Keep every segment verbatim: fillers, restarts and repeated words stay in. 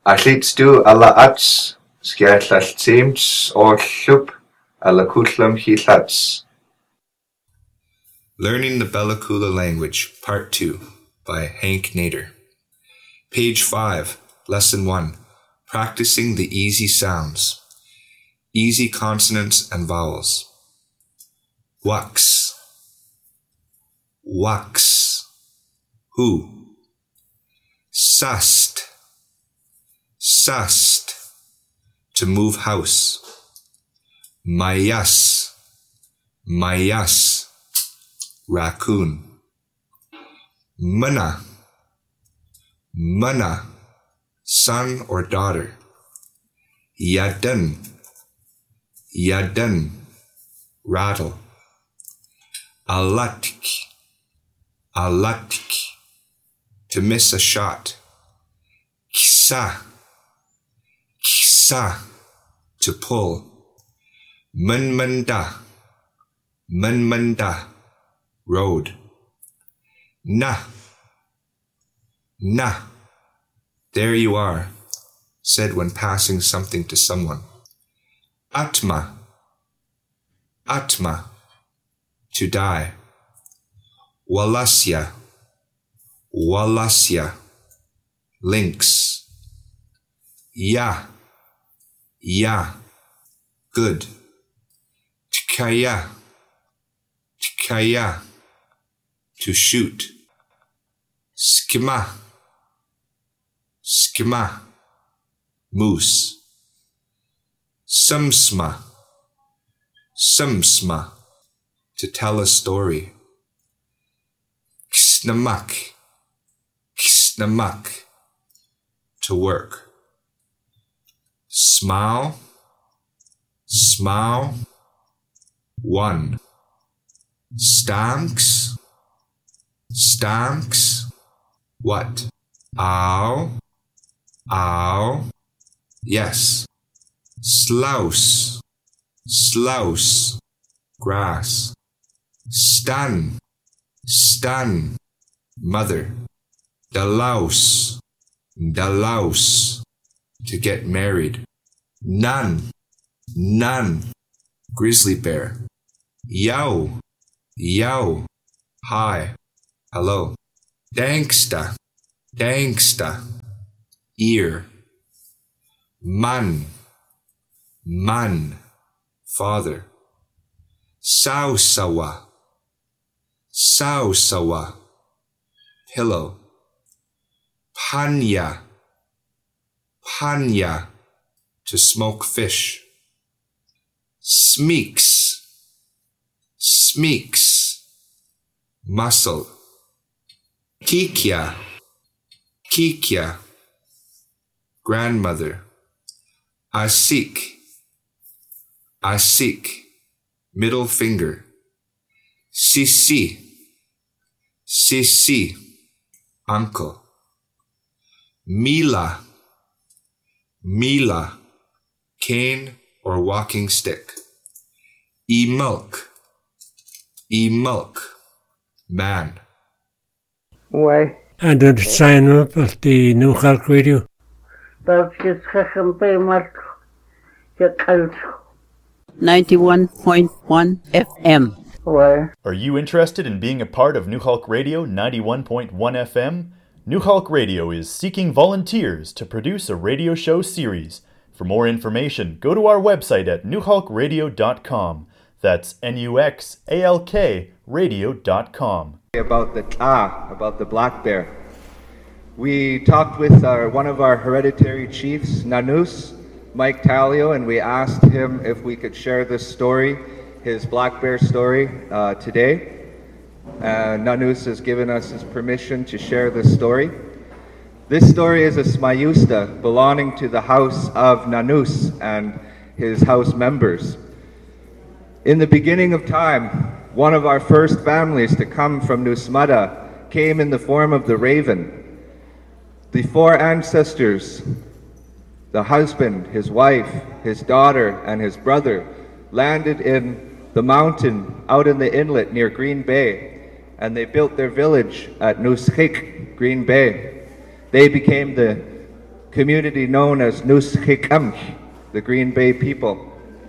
Allitstu alla ats, skiallal teams or llup alla kullam hilats. Learning the Bella Coola Language, Part two, by Hank Nader. Page five, Lesson one, Practicing the Easy Sounds. Easy consonants and vowels. Wax. Wax. Who. Sast. Sast. To move house. Mayas. Mayas. Raccoon. Mana. Mana. Son or daughter. Yadan. Yadan. Rattle. Alatik. Alatik. To miss a shot. Kisa. Kisa. To pull. Manmanda. Manmanda. Road. Na. Na. There you are, said when passing something to someone. Atma. Atma. To die. Walasya. Walasya. Lynx. Ya. Ya. Good. Tkaya. Tkaya. To shoot. Skima. Skima. Moose. Sumsma. Sumsma. To tell a story. Ksnamak. Ksnamak. To work. Smile. Smile. One. Stanks. Stanks. What? Ow. Ow. Yes. Slouse. Slouse. Grass. Stan. Stan. Mother. Dalouse. Dalouse. To get married. None. None. Grizzly bear. Yow. Yow. Hi. Hello. Danksta. Danksta. Ear. Man. Man. Father. Sausawa. Sausawa. Pillow. Panya. Panya. To smoke fish. Smeeks. Smeeks. Muscle. Kikya. Kikya. Grandmother. Asik. Asik. Middle finger. Sisi. Sisi. Uncle. Mila. Mila. Cane or walking stick. E-milk. E-milk. Man. Why? And the sign up of the New Hulk Radio. ninety-one point one F M. Why? Are you interested in being a part of New Hulk Radio ninety-one point one F M? New Hulk Radio is seeking volunteers to produce a radio show series. For more information, go to our website at new hulk radio dot com. That's N U X A L K radio dot com. About the ah, about the black bear. We talked with our, one of our hereditary chiefs, Nanus, Mike Talio, and we asked him if we could share this story, his black bear story, uh, today. Uh, Nanus has given us his permission to share this story. This story is a smayusta belonging to the house of Nanus and his house members. In the beginning of time, one of our first families to come from Nusmada came in the form of the raven. The four ancestors, the husband, his wife, his daughter, and his brother, landed in the mountain out in the inlet near Green Bay, and they built their village at Nushik, Green Bay. They became the community known as Nuschikamch, the Green Bay people.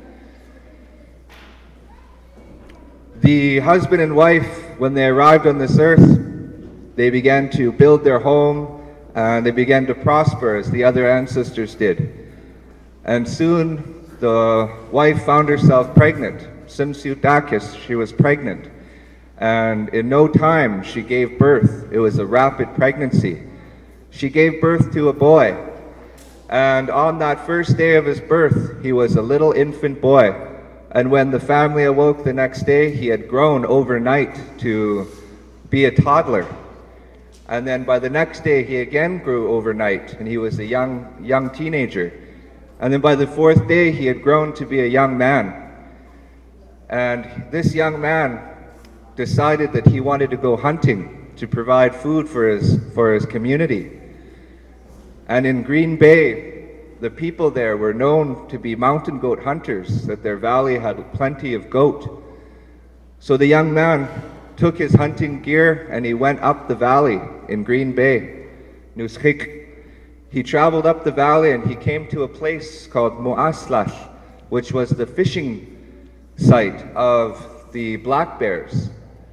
The husband and wife, when they arrived on this earth, they began to build their home and they began to prosper as the other ancestors did. And soon the wife found herself pregnant. Simsiutakis, she was pregnant. And in no time she gave birth. It was a rapid pregnancy. She gave birth to a boy. And on that first day of his birth, he was a little infant boy. And when the family awoke the next day, he had grown overnight to be a toddler. And then by the next day, he again grew overnight, and he was a young, young teenager. And then by the fourth day, he had grown to be a young man. And this young man decided that he wanted to go hunting to provide food for his, for his community. And in Green Bay, the people there were known to be mountain goat hunters, that their valley had plenty of goat. So the young man took his hunting gear and he went up the valley in Green Bay, Nuschik. He traveled up the valley and he came to a place called Moaslash, which was the fishing site of the black bears.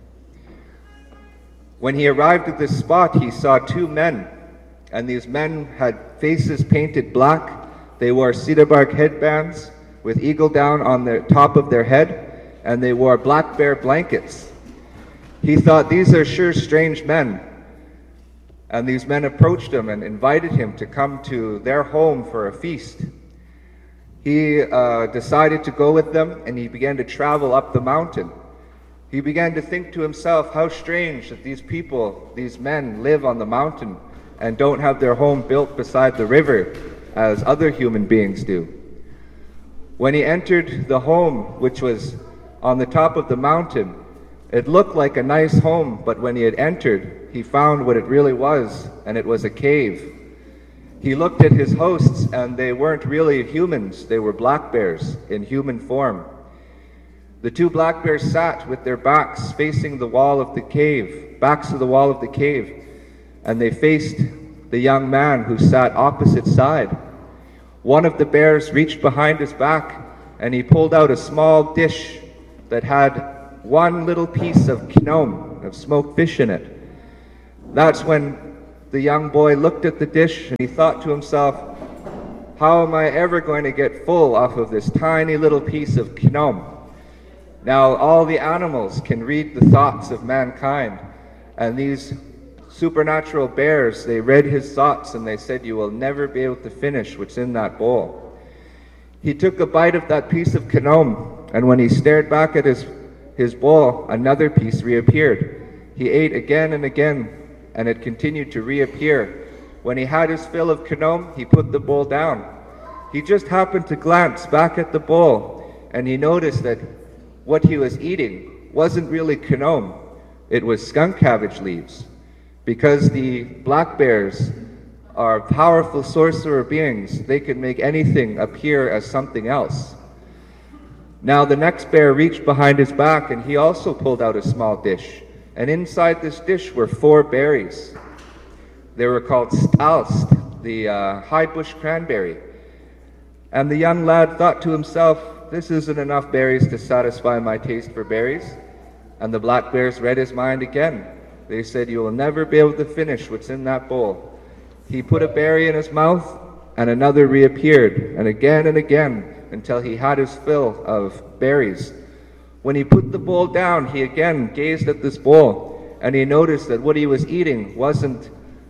When he arrived at this spot, he saw two men, and these men had faces painted black. They wore cedar bark headbands with eagle down on the top of their head, and they wore black bear blankets. He thought, these are sure strange men. And these men approached him and invited him to come to their home for a feast. He uh, decided to go with them, and he began to travel up the mountain. He began to think to himself, how strange that these people, these men, live on the mountain and don't have their home built beside the river as other human beings do. When he entered the home, which was on the top of the mountain, it looked like a nice home, but when he had entered, he found what it really was, and it was a cave. He looked at his hosts, and they weren't really humans. They were black bears in human form. The two black bears sat with their backs facing the wall of the cave, backs to the wall of the cave, and they faced the young man who sat opposite side. One of the bears reached behind his back, and he pulled out a small dish that had one little piece of kinom, of smoked fish in it. That's when the young boy looked at the dish and he thought to himself, how am I ever going to get full off of this tiny little piece of kinom? Now all the animals can read the thoughts of mankind, and these supernatural bears, they read his thoughts and they said, you will never be able to finish what's in that bowl. He took a bite of that piece of kinom, and when he stared back at his his bowl, another piece reappeared. He ate again and again, and it continued to reappear. When he had his fill of kinom, he put the bowl down. He just happened to glance back at the bowl, and he noticed that what he was eating wasn't really kinom. It was skunk cabbage leaves, because the black bears are powerful sorcerer beings. They can make anything appear as something else. Now the next bear reached behind his back, and he also pulled out a small dish. And inside this dish were four berries. They were called stalst, the uh, high bush cranberry. And the young lad thought to himself, this isn't enough berries to satisfy my taste for berries. And the black bears read his mind again. They said, you will never be able to finish what's in that bowl. He put a berry in his mouth, and another reappeared, and again and again, until he had his fill of berries. When he put the bowl down, he again gazed at this bowl, and he noticed that what he was eating wasn't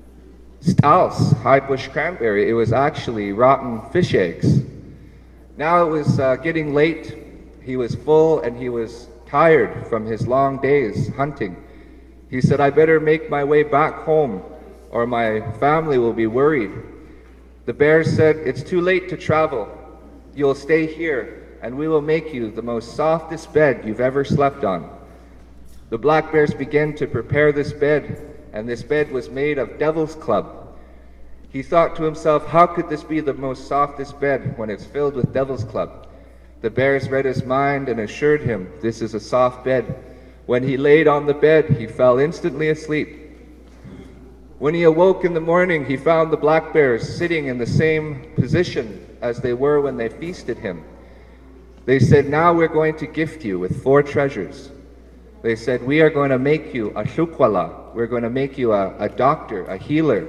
stalst, high bush cranberry. It was actually rotten fish eggs. Now it was uh, getting late. He was full, and he was tired from his long days hunting. He said, I better make my way back home, or my family will be worried. The bears said, it's too late to travel. You'll stay here, and we will make you the most softest bed you've ever slept on. The black bears began to prepare this bed, and this bed was made of devil's club. He thought to himself, how could this be the most softest bed when it's filled with devil's club? The bears read his mind and assured him, this is a soft bed. When he laid on the bed, he fell instantly asleep. When he awoke in the morning, he found the black bears sitting in the same position as they were when they feasted him. They said, now we're going to gift you with four treasures. They said, we are going to make you a shukwala. We're going to make you a, a doctor, a healer.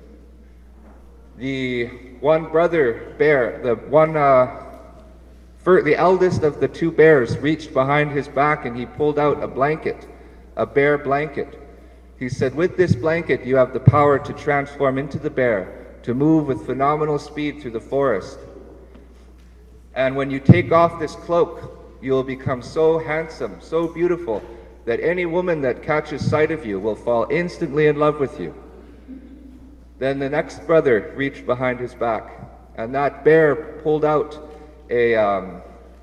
The one brother bear, the one, uh, for, the eldest of the two bears reached behind his back and he pulled out a blanket, a bear blanket. He said, with this blanket, you have the power to transform into the bear, to move with phenomenal speed through the forest. And when you take off this cloak, you will become so handsome, so beautiful, that any woman that catches sight of you will fall instantly in love with you. Then the next brother reached behind his back, and that bear pulled out a, um,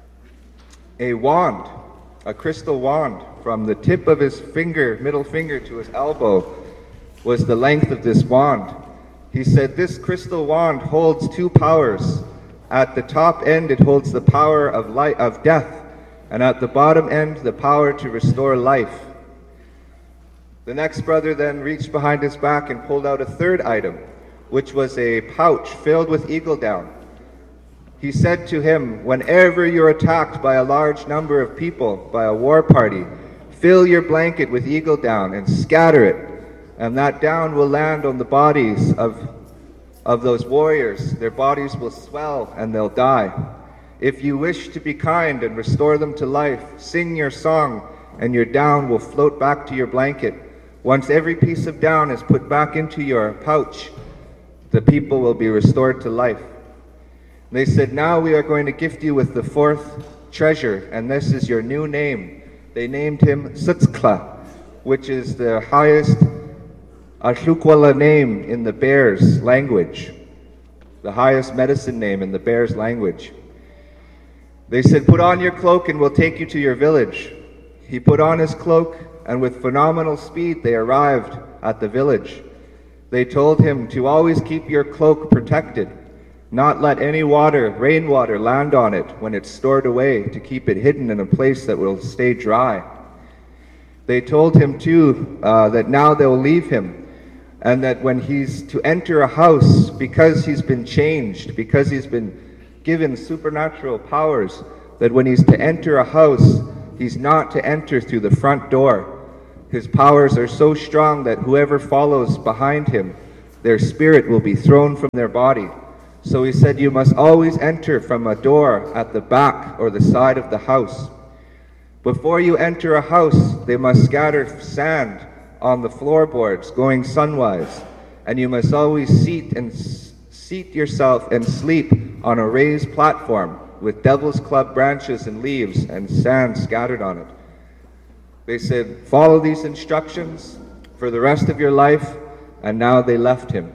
a wand, a crystal wand. From the tip of his finger, middle finger, to his elbow was the length of this wand. He said, this crystal wand holds two powers. At the top end, it holds the power of life, of death, and at the bottom end, the power to restore life. The next brother then reached behind his back and pulled out a third item, which was a pouch filled with eagle down. He said to him, whenever you're attacked by a large number of people, by a war party, fill your blanket with eagle down and scatter it, and that down will land on the bodies of, of those warriors. Their bodies will swell and they'll die. If you wish to be kind and restore them to life, sing your song, and your down will float back to your blanket. Once every piece of down is put back into your pouch, the people will be restored to life. They said, now we are going to gift you with the fourth treasure, and this is your new name. They named him Tsutzkla, which is the highest Ashukwala name in the bear's language, the highest medicine name in the bear's language. They said, put on your cloak and we'll take you to your village. He put on his cloak, and with phenomenal speed they arrived at the village. They told him to always keep your cloak protected, not let any water, rainwater, land on it when it's stored away, to keep it hidden in a place that will stay dry. They told him too uh, that now they'll leave him, and that when he's to enter a house, because he's been changed, because he's been given supernatural powers, that when he's to enter a house, he's not to enter through the front door. His powers are so strong that whoever follows behind him, their spirit will be thrown from their body. So he said, you must always enter from a door at the back or the side of the house. Before you enter a house, they must scatter sand on the floorboards going sunwise, and you must always seat and seat yourself and sleep on a raised platform with devil's club branches and leaves and sand scattered on it. They said, follow these instructions for the rest of your life, and now they left him.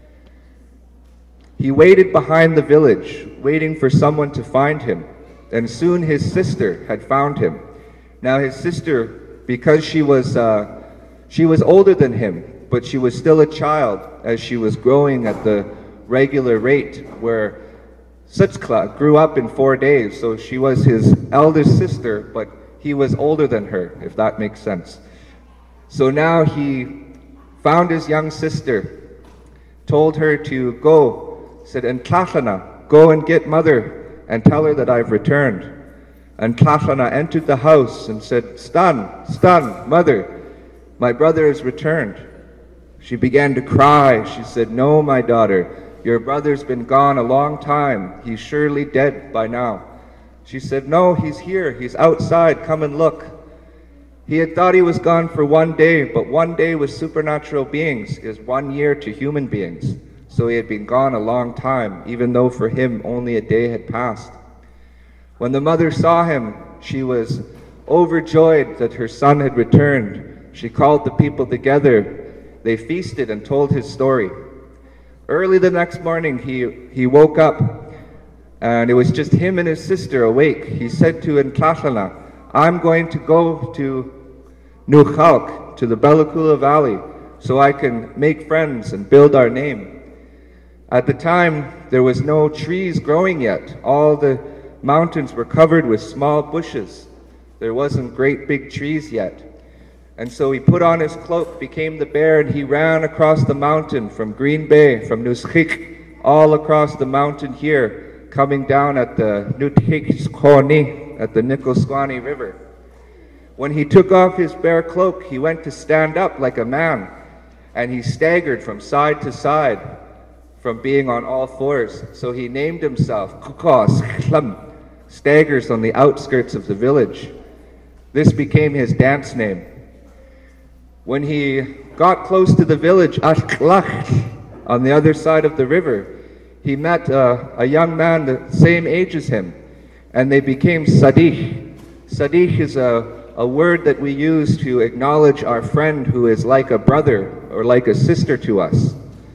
He waited behind the village, waiting for someone to find him, and soon his sister had found him. Now his sister, because she was uh, she was older than him, but she was still a child as she was growing at the regular rate, where Tsutzkla grew up in four days, so she was his eldest sister, but he was older than her, if that makes sense. So now he found his young sister, told her to go, said, Ntlachana, go and get mother and tell her that I've returned. And Ntlachana entered the house and said, Stan, Stan, mother, my brother has returned. She began to cry. She said, no, my daughter, your brother's been gone a long time. He's surely dead by now. She said, no, he's here. He's outside. Come and look. He had thought he was gone for one day, but one day with supernatural beings is one year to human beings. So he had been gone a long time, even though for him only a day had passed. When the mother saw him, she was overjoyed that her son had returned. She called the people together. They feasted and told his story. Early the next morning, he, he woke up, and it was just him and his sister awake. He said to Ntlachana, I'm going to go to Nukhalk, to the Belakula Valley, so I can make friends and build our name. At the time, there was no trees growing yet. All the mountains were covered with small bushes. There wasn't great big trees yet. And so he put on his cloak, became the bear, and he ran across the mountain from Green Bay, from Nushik, all across the mountain here, coming down at the Nuthik-Skoni, at the Nikolswani River. When he took off his bear cloak, he went to stand up like a man, and he staggered from side to side from being on all fours. So he named himself Kukos Khlum, staggers on the outskirts of the village. This became his dance name. When he got close to the village, Ashklach, on the other side of the river, he met uh, a young man the same age as him, and they became Sadih. Sadih is a, a word that we use to acknowledge our friend who is like a brother or like a sister to us.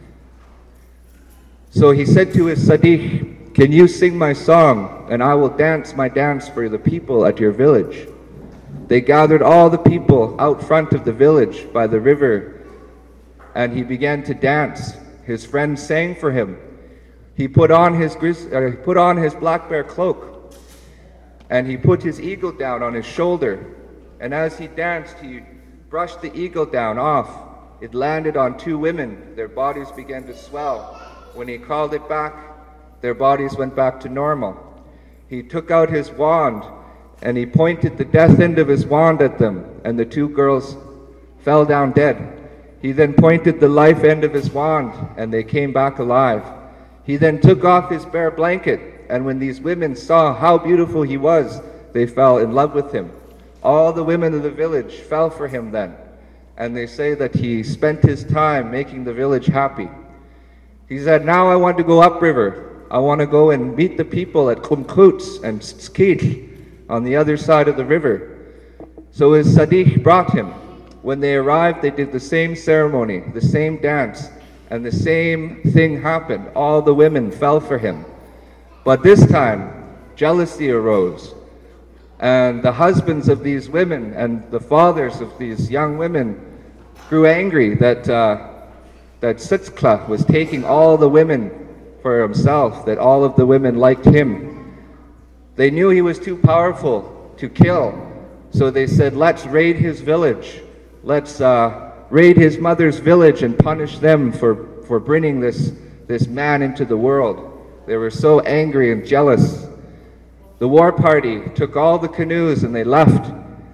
So he said to his Sadih, "Can you sing my song, and I will dance my dance for the people at your village?" They gathered all the people out front of the village by the river, and he began to dance. His friend sang for him. He put on his grizz, uh, put on his black bear cloak, and he put his eagle down on his shoulder. And as he danced, he brushed the eagle down off. It landed on two women. Their bodies began to swell. When he called it back, their bodies went back to normal. He took out his wand, and he pointed the death end of his wand at them, and the two girls fell down dead. He then pointed the life end of his wand, and they came back alive. He then took off his bear blanket, and when these women saw how beautiful he was, they fell in love with him. All the women of the village fell for him then, and they say that he spent his time making the village happy. He said, "Now I want to go upriver. I want to go and meet the people at Kumkuts and Skid on the other side of the river." So his Sadih brought him. When they arrived, they did the same ceremony, the same dance, and the same thing happened. All the women fell for him. But this time, jealousy arose. And the husbands of these women and the fathers of these young women grew angry that, uh, that Sitzkla was taking all the women for himself, that all of the women liked him. They knew he was too powerful to kill, so they said, "Let's raid his village. Let's uh, raid his mother's village and punish them for, for bringing this, this man into the world." They were so angry and jealous. The war party took all the canoes and they left.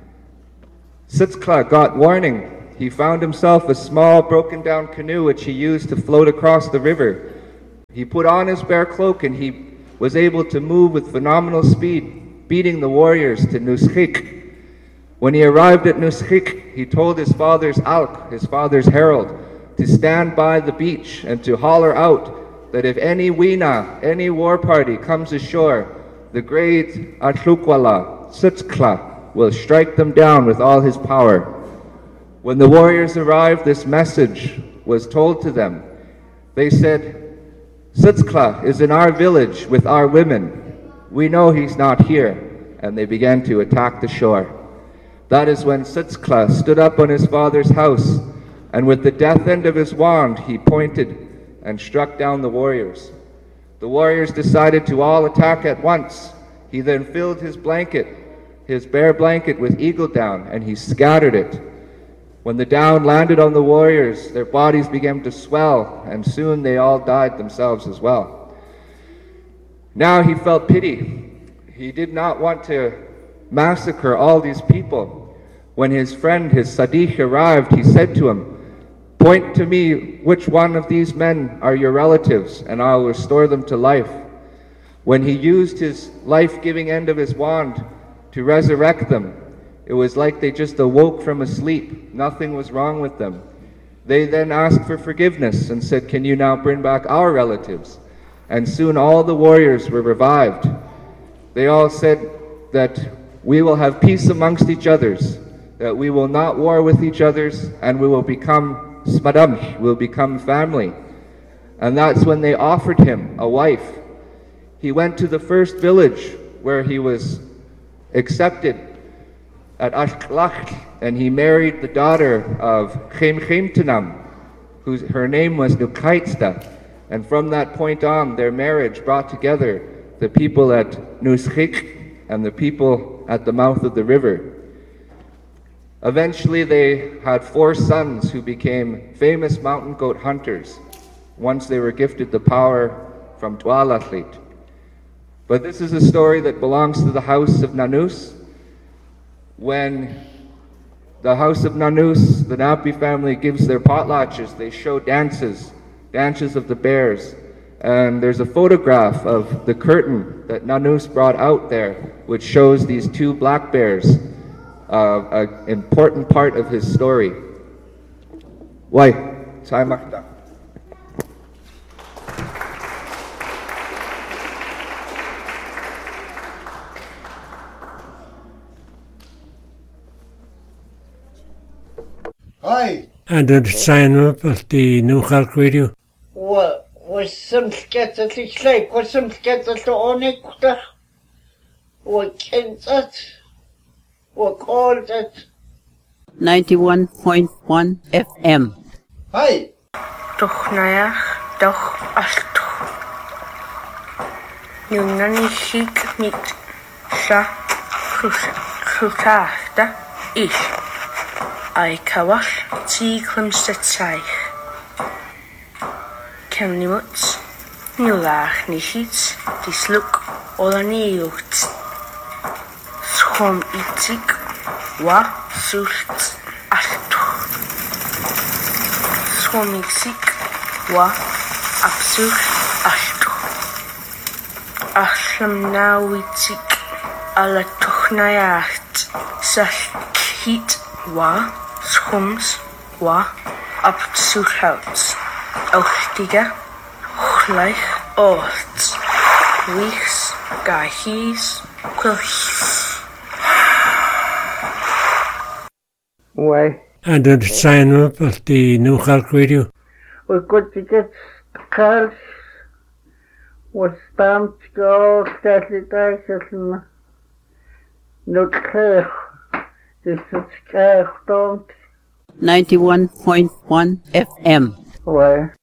Sitzkla got warning. He found himself a small broken down canoe which he used to float across the river. He put on his bear cloak and he was able to move with phenomenal speed, beating the warriors to Nushik. When he arrived at Nushik, he told his father's Alk, his father's herald, to stand by the beach and to holler out that if any Wina, any war party comes ashore, the great Atlukwala, Sitzkla, will strike them down with all his power. When the warriors arrived, this message was told to them. They said, "Sitzkla is in our village with our women. We know he's not here." And they began to attack the shore. That is when Sitzkla stood up on his father's house, and with the death end of his wand, he pointed and struck down the warriors. The warriors decided to all attack at once. He then filled his blanket, his bear blanket, with eagle down, and he scattered it. When the down landed on the warriors, their bodies began to swell, and soon they all died themselves as well. Now he felt pity. He did not want to massacre all these people. When his friend, his Sadih, arrived, he said to him, "Point to me which one of these men are your relatives, and I will restore them to life." When he used his life-giving end of his wand to resurrect them, it was like they just awoke from a sleep. Nothing was wrong with them. They then asked for forgiveness and said, "Can you now bring back our relatives?" And soon all the warriors were revived. They all said that we will have peace amongst each others, that we will not war with each others, and we will become smadam, will become family. And that's when they offered him a wife. He went to the first village where he was accepted at Ashklach, and he married the daughter of Khemkhemtanam, whose her name was Nukaitsta. And from that point on, their marriage brought together the people at Nushik and the people at the mouth of the river. Eventually, they had four sons who became famous mountain goat hunters once they were gifted the power from Tualathlit. But this is a story that belongs to the house of Nanus. When the house of Nanus, the Napi family, gives their potlatches, they show dances, dances of the bears. And there's a photograph of the curtain that Nanus brought out there, which shows these two black bears, uh, an important part of his story. Why? Sai makta. Hi. And then sign up at the New Hulk Radio. What was some sketches like? Was some sketches on it? What can that? What called it? ninety-one point one F M. Hi. Doch naja, doch alto. Nunani hik mit sa chwtachta ich. Ai cawall ti clymstettaich. Cemniwt, niwlach ni hit, dislwg ola ni ywt. Schom itig, wa sŵlt alltwch. Schom itig, wa abswrt alltwch. Allam naw itig, ala twch acht. Sall hit, wa schums, wa abswrt hawt. Ochtiga, ochlaich, oort. Wichs, gahis, quilch. Why? And then sign up at the New Hulk Radio. We're good to get cars. We're stamped to go, Stately Dyson. No care. This is care, don't. ninety-one point one F M. Why?